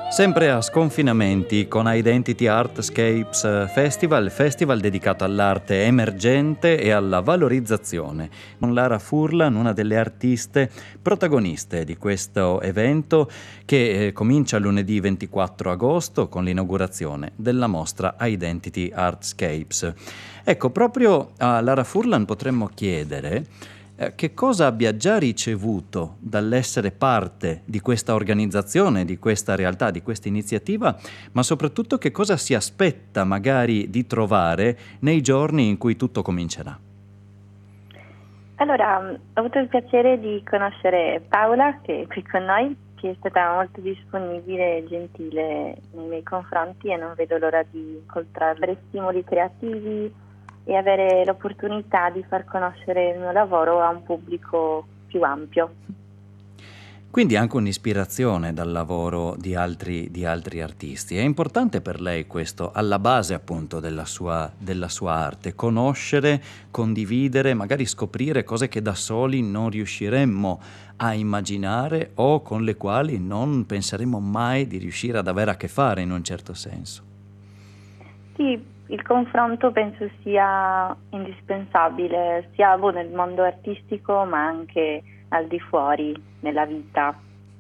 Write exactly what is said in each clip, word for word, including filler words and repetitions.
Sempre a Sconfinamenti con Identity Artscapes Festival, festival dedicato all'arte emergente e alla valorizzazione. Con Lara Furlan, una delle artiste protagoniste di questo evento che eh, comincia lunedì ventiquattro agosto con l'inaugurazione della mostra Identity Artscapes. Ecco, proprio a Lara Furlan potremmo chiedere eh, che cosa abbia già ricevuto dall'essere parte di questa organizzazione, di questa realtà, di questa iniziativa, ma soprattutto che cosa si aspetta magari di trovare nei giorni in cui tutto comincerà. Allora, ho avuto il piacere di conoscere Paola, che è qui con noi, che è stata molto disponibile e gentile nei miei confronti e non vedo l'ora di incontrare stimoli creativi e avere l'opportunità di far conoscere il mio lavoro a un pubblico più ampio. Quindi anche un'ispirazione dal lavoro di altri, di altri artisti. È importante per lei questo, alla base appunto della sua, della sua arte, conoscere, condividere, magari scoprire cose che da soli non riusciremmo a immaginare o con le quali non penseremmo mai di riuscire ad avere a che fare in un certo senso. Sì, il confronto penso sia indispensabile, sia boh, nel mondo artistico ma anche al di fuori, nella vita.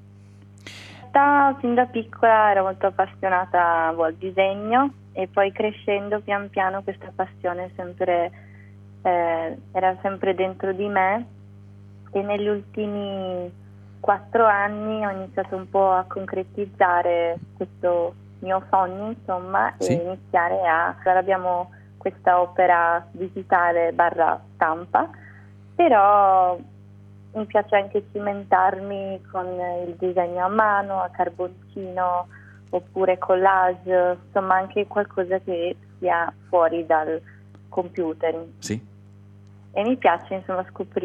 Da, sin da piccola ero molto appassionata boh, al disegno e poi crescendo pian piano questa passione sempre, eh, era sempre dentro di me e negli ultimi quattro anni ho iniziato un po' a concretizzare questo mio sogno, insomma, Sì? e iniziare a... Allora abbiamo questa opera digitale barra stampa, però mi piace anche cimentarmi con il disegno a mano, a carboncino, oppure collage, insomma anche qualcosa che sia fuori dal computer. Sì. E mi piace insomma scoprire